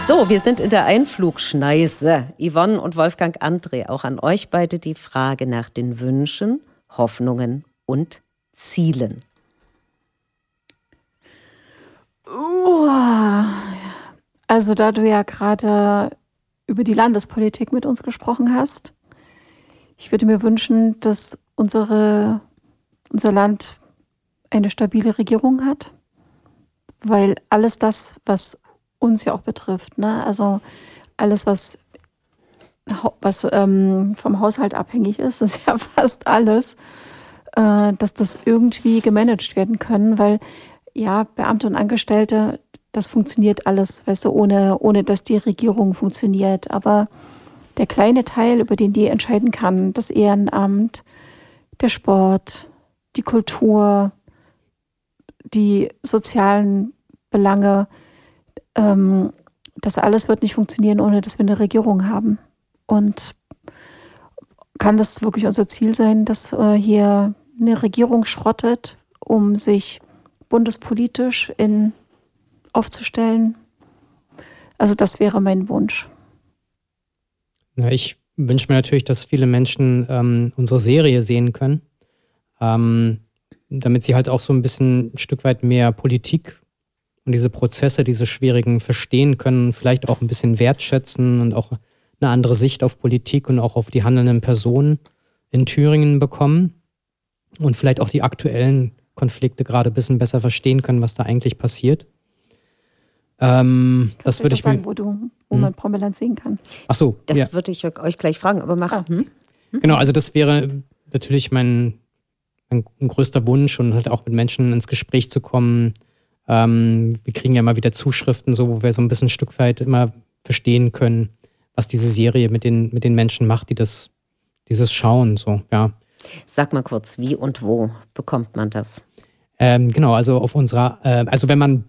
So, wir sind in der Einflugschneise. Yvonne und Wolfgang André, auch an euch beide die Frage nach den Wünschen, Hoffnungen und Zielen. Also da du ja gerade über die Landespolitik mit uns gesprochen hast, ich würde mir wünschen, dass unser Land eine stabile Regierung hat, weil alles das, was uns ja auch betrifft, ne? Also alles, was vom Haushalt abhängig ist, ist ja fast alles, dass das irgendwie gemanagt werden können, weil ja, Beamte und Angestellte, das funktioniert alles, weißt du, ohne dass die Regierung funktioniert. Aber der kleine Teil, über den die entscheiden kann, das Ehrenamt, der Sport, die Kultur, die sozialen Belange, das alles wird nicht funktionieren, ohne dass wir eine Regierung haben. Und kann das wirklich unser Ziel sein, dass hier eine Regierung schrottet, um sich bundespolitisch aufzustellen? Also das wäre mein Wunsch. Na, ich wünsche mir natürlich, dass viele Menschen unsere Serie sehen können, damit sie halt auch so ein Stück weit mehr Politik und diese Prozesse, diese schwierigen verstehen können, vielleicht auch ein bisschen wertschätzen und auch eine andere Sicht auf Politik und auch auf die handelnden Personen in Thüringen bekommen und vielleicht auch die aktuellen Konflikte gerade ein bisschen besser verstehen können, was da eigentlich passiert. Das würde ich sagen, wo man Pommerland sehen kann. Ach so. Das würde ich euch gleich fragen, aber mach. Genau, also das wäre natürlich mein größter Wunsch und halt auch mit Menschen ins Gespräch zu kommen. Wir kriegen ja immer wieder Zuschriften, so, wo wir so ein bisschen ein Stück weit immer verstehen können, was diese Serie mit den Menschen macht, die dieses schauen. So, ja. Sag mal kurz, wie und wo bekommt man das? Genau, also auf unserer, also wenn man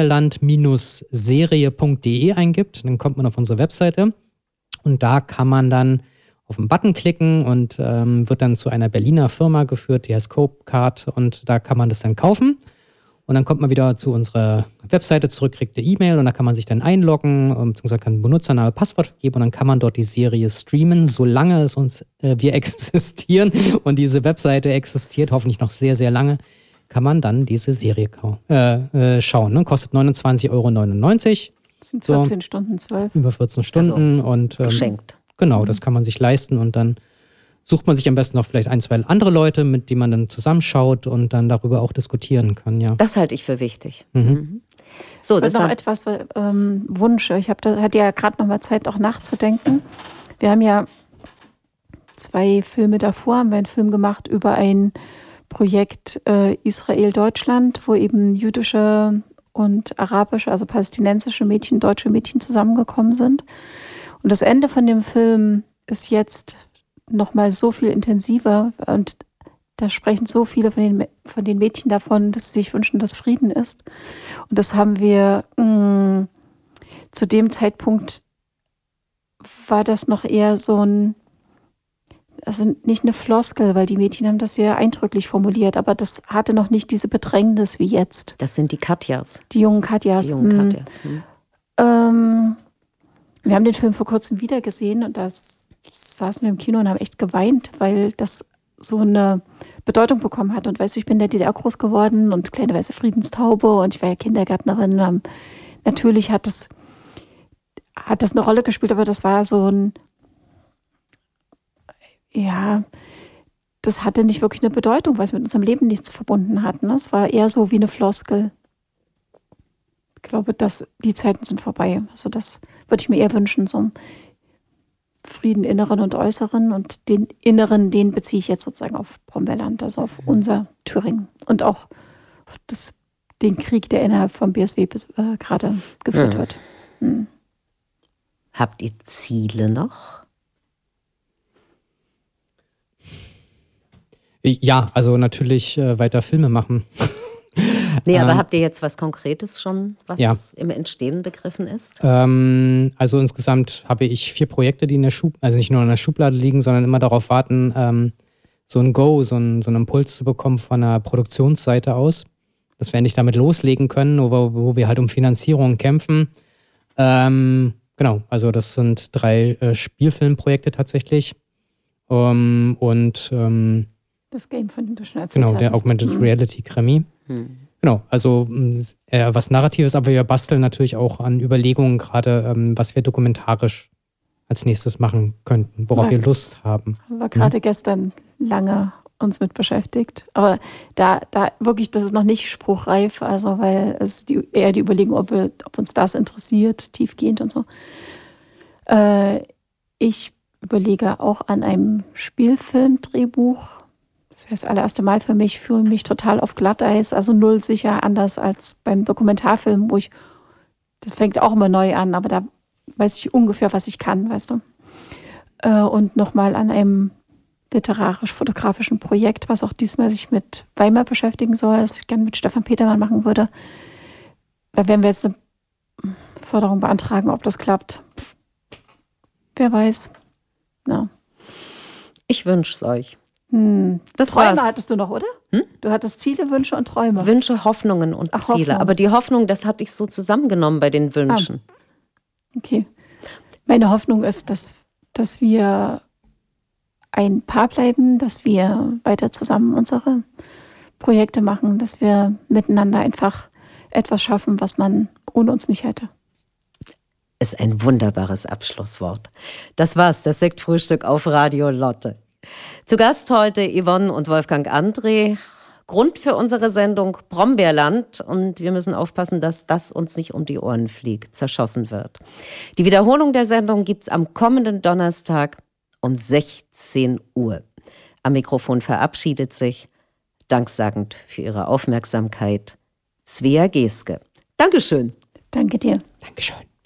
brombeerland-serie.de eingibt, dann kommt man auf unsere Webseite und da kann man dann auf den Button klicken und wird dann zu einer Berliner Firma geführt, die heißt Copecard, und da kann man das dann kaufen. Und dann kommt man wieder zu unserer Webseite zurück, kriegt eine E-Mail und da kann man sich dann einloggen, beziehungsweise kann Benutzername, Passwort geben und dann kann man dort die Serie streamen, solange wir existieren und diese Webseite existiert, hoffentlich noch sehr, sehr lange, kann man dann diese Serie schauen. Ne? Kostet 29,99 €. Das sind 14 Stunden, 12. Über 14 Stunden. Also, und geschenkt. Genau, das kann man sich leisten und dann sucht man sich am besten noch vielleicht ein, zwei andere Leute, mit denen man dann zusammenschaut und dann darüber auch diskutieren kann, ja. Das halte ich für wichtig. So, das war noch etwas Wunsch. Ich hatte ja gerade noch mal Zeit, auch nachzudenken. Wir haben ja 2 Filme davor, haben wir einen Film gemacht über ein Projekt Israel-Deutschland, wo eben jüdische und arabische, also palästinensische Mädchen, deutsche Mädchen zusammengekommen sind. Und das Ende von dem Film ist jetzt noch mal so viel intensiver und da sprechen so viele von den Mädchen davon, dass sie sich wünschen, dass Frieden ist. Und das haben wir zu dem Zeitpunkt war das noch eher so also nicht eine Floskel, weil die Mädchen haben das sehr eindrücklich formuliert, aber das hatte noch nicht diese Bedrängnis wie jetzt. Das sind die Katjas. Die jungen Katjas. Wir haben den Film vor kurzem wieder gesehen und das saßen wir im Kino und haben echt geweint, weil das so eine Bedeutung bekommen hat. Und weißt du, ich bin in der DDR groß geworden und kleine weiße Friedenstaube und ich war ja Kindergärtnerin. Natürlich hat das eine Rolle gespielt, aber das war so das hatte nicht wirklich eine Bedeutung, weil es mit unserem Leben nichts verbunden hat. Ne? Es war eher so wie eine Floskel. Ich glaube, die Zeiten sind vorbei. Also das würde ich mir eher wünschen, so Frieden inneren und äußeren, und den inneren, den beziehe ich jetzt sozusagen auf Brombeerland, also auf unser Thüringen und auch auf den Krieg, der innerhalb vom BSW gerade geführt wird. Habt ihr Ziele noch? Ja, also natürlich weiter Filme machen. Nee, aber habt ihr jetzt was Konkretes schon, was im Entstehen begriffen ist? Also insgesamt habe ich 4 Projekte, die also nicht nur in der Schublade liegen, sondern immer darauf warten, so ein Go, so einen Impuls zu bekommen von der Produktionsseite aus, dass wir endlich damit loslegen können, wo wir halt um Finanzierung kämpfen. Genau, also das sind 3 Spielfilmprojekte tatsächlich. Das Game, von dem du schon erzählt hast. Genau, der Augmented Reality Krimi. Genau, also was Narratives, aber wir basteln natürlich auch an Überlegungen gerade, was wir dokumentarisch als nächstes machen könnten, worauf wir Lust haben. Haben wir gerade gestern lange uns mit beschäftigt. Aber da wirklich, das ist noch nicht spruchreif, also weil es ist eher die Überlegung, ob uns das interessiert, tiefgehend und so. Ich überlege auch an einem Spielfilmdrehbuch. Das wäre das allererste Mal für mich, fühle mich total auf Glatteis, also null sicher, anders als beim Dokumentarfilm, das fängt auch immer neu an, aber da weiß ich ungefähr, was ich kann, weißt du. Und nochmal an einem literarisch-fotografischen Projekt, was auch diesmal sich mit Weimar beschäftigen soll, das ich gerne mit Stefan Petermann machen würde. Da werden wir jetzt eine Förderung beantragen, ob das klappt. Wer weiß. Ja. Ich wünsche es euch. Das Träume hattest du noch, oder? Du hattest Ziele, Wünsche und Träume. Wünsche, Hoffnungen und Ziele. Hoffnung. Aber die Hoffnung, das hatte ich so zusammengenommen bei den Wünschen. Okay. Meine Hoffnung ist, dass wir ein Paar bleiben, dass wir weiter zusammen unsere Projekte machen, dass wir miteinander einfach etwas schaffen, was man ohne uns nicht hätte. Ist ein wunderbares Abschlusswort. Das war's, das Sektfrühstück auf Radio Lotte. Zu Gast heute Yvonne und Wolfgang André. Grund für unsere Sendung Brombeerland. Und wir müssen aufpassen, dass das uns nicht um die Ohren fliegt, zerschossen wird. Die Wiederholung der Sendung gibt's am kommenden Donnerstag um 16 Uhr. Am Mikrofon verabschiedet sich, danksagend für Ihre Aufmerksamkeit, Svea Geske. Dankeschön. Danke dir. Dankeschön.